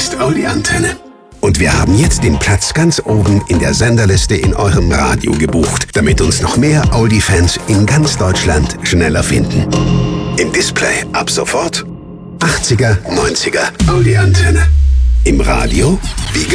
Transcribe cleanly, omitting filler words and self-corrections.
ist Audi Antenne. Und wir haben jetzt den Platz ganz oben in der Senderliste in eurem Radio gebucht, damit uns noch mehr Audi-Fans in ganz Deutschland schneller finden. Im Display ab sofort 80er, 90er Audi Antenne. Im Radio wie